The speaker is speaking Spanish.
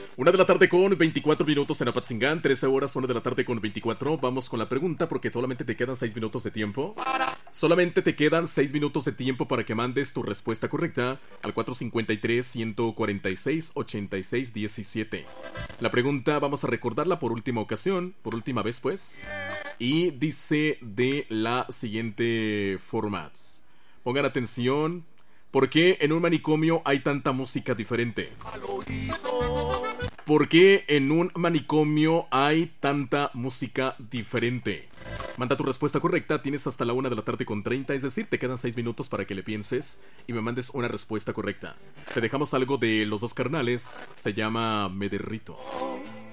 Una de la tarde con 24 minutos en Apatzingán, 13 horas, 1 de la tarde con 24. Vamos con la pregunta porque solamente te quedan 6 minutos de tiempo. Solamente te quedan 6 minutos de tiempo para que mandes tu respuesta correcta al 453-146-8617. La pregunta vamos a recordarla por última ocasión, por última vez pues. Y dice de la siguiente forma. Pongan atención. ¿Por qué en un manicomio hay tanta música diferente? ¿Por qué en un manicomio hay tanta música diferente? Manda tu respuesta correcta, tienes hasta la 1 de la tarde con 30, es decir, te quedan 6 minutos para que le pienses y me mandes una respuesta correcta. Te dejamos algo de Los Dos Carnales, se llama Me Derrito.